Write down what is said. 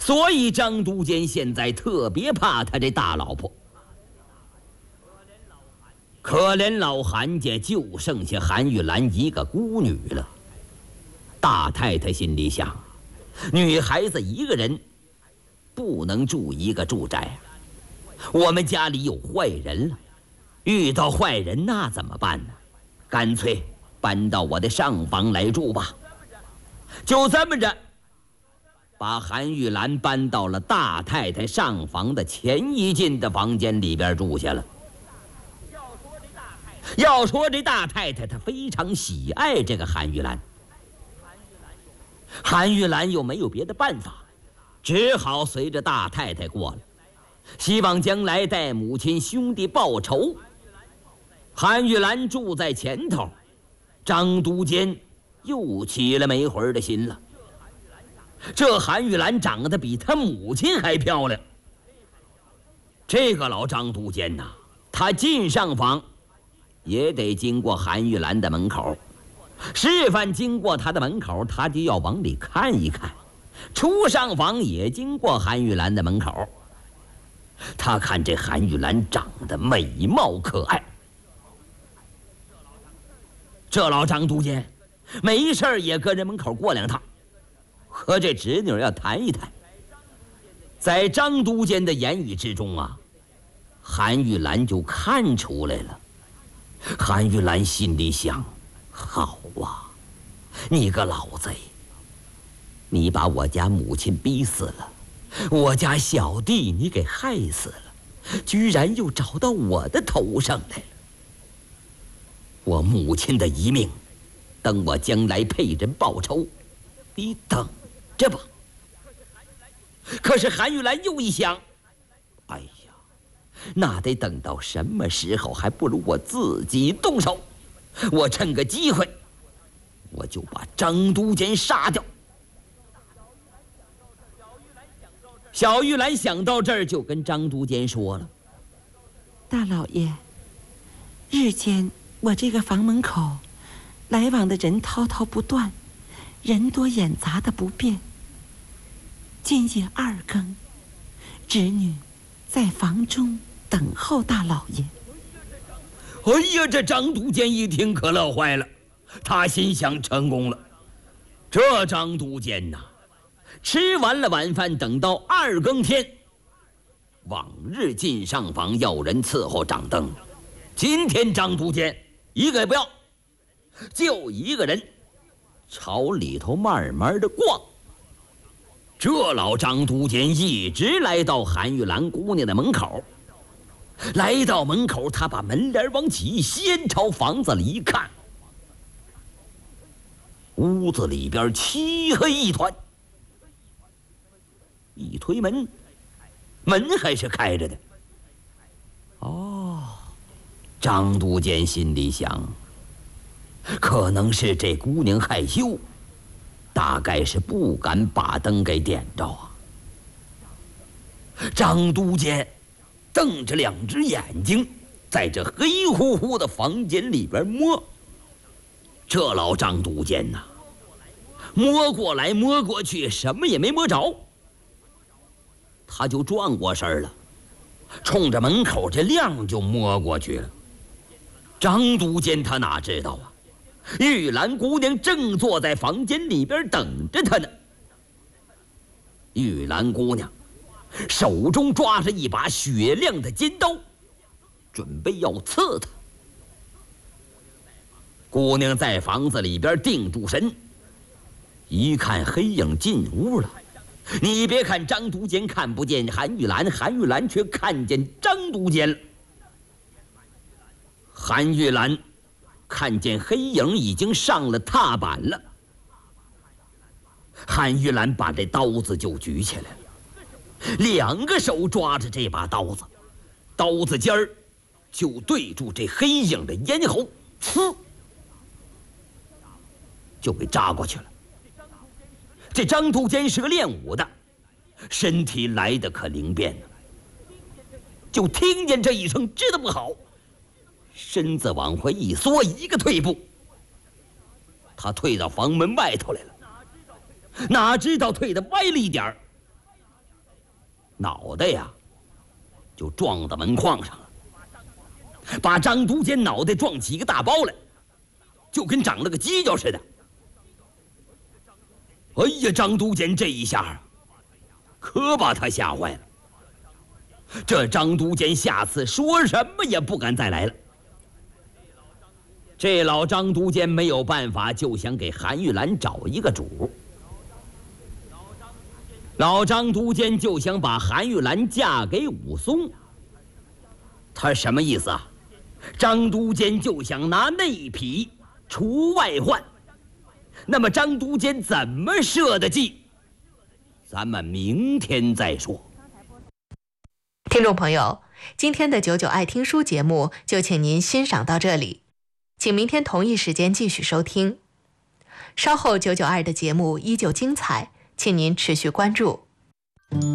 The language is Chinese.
所以张都监现在特别怕他这大老婆。可怜老韩家就剩下韩玉兰一个孤女了。大太太心里想，女孩子一个人不能住一个住宅，我们家里有坏人了，遇到坏人那怎么办呢？干脆搬到我的上房来住吧。就这么着，把韩玉兰搬到了大太太上房的前一进的房间里边住下了。要说这大太太她非常喜爱这个韩玉兰，韩玉兰又没有别的办法，只好随着大太太过了，希望将来带母亲兄弟报仇。韩玉兰住在前头，张都监又起了没魂的心了。这韩玉兰长得比他母亲还漂亮。这个老张都监呐，他进上房也得经过韩玉兰的门口，示范经过他的门口，他就要往里看一看。出上房也经过韩玉兰的门口，他看这韩玉兰长得美貌可爱。这老张都监没事也搁这门口过两趟，和这侄女要谈一谈。在张都监的言语之中啊，韩玉兰就看出来了。韩玉兰心里想，好啊，你个老贼，你把我家母亲逼死了，我家小弟你给害死了，居然又找到我的头上来了。我母亲的遗命，等我将来配人报仇，你等着吧。可是韩玉兰又一想，哎呀，那得等到什么时候，还不如我自己动手。我趁个机会，我就把张都监杀掉。小玉兰想到这儿，就跟张都监说了： 大老爷，日间我这个房门口来往的人滔滔不断，人多眼杂的不便。今夜2更，侄女在房中等候大老爷。 哎呀，这张都监一听可乐坏了，他心想成功了。这张都监呐，吃完了晚饭，等到2更天，往日进上房要人伺候掌灯，今天张都监一个也不要，就一个人朝里头慢慢的逛。这老张都监一直来到韩玉兰姑娘的门口，来到门口，他把门帘往起一掀，朝房子里一看，屋子里边漆黑一团。一推门，门还是开着的。哦，张都监心里想，可能是这姑娘害羞，大概是不敢把灯给点着啊。张都监瞪着2只眼睛，在这黑乎乎的房间里边摸。这老张都监呐，摸过来摸过去，什么也没摸着，他就转过身了，冲着门口这亮就摸过去了。张都监他哪知道啊，玉兰姑娘正坐在房间里边等着他呢。玉兰姑娘手中抓着一把雪亮的尖刀，准备要刺他。姑娘在房子里边定住神，一看黑影进屋了。你别看张都监看不见韩玉兰，韩玉兰却看见张都监了。韩玉兰看见黑影已经上了踏板了，韩玉兰把这刀子就举起来了，2个手抓着这把刀子，刀子尖儿就对住这黑影的咽喉，呲，就给扎过去了。这张都监是个练武的，身体来得可灵便了，就听见这一声知道不好，身子往回一缩，一个退步，他退到房门外头来了。哪知道退得歪了一点儿， 脑袋呀就撞到门框上了，把张都监脑袋撞起一个大包来，就跟长了个犄角似的。哎呀，张都监这一下可把他吓坏了。这张都监下次说什么也不敢再来了。这老张都监没有办法，就想给韩玉兰找一个主。老张都监就想把韩玉兰嫁给武松。他什么意思啊？张都监就想拿内匹除外患。那么张都监怎么设的计？咱们明天再说。 听众朋友，今天的99爱听书节目就请您欣赏到这里，请明天同一时间继续收听。稍后99爱的节目依旧精彩，请您持续关注。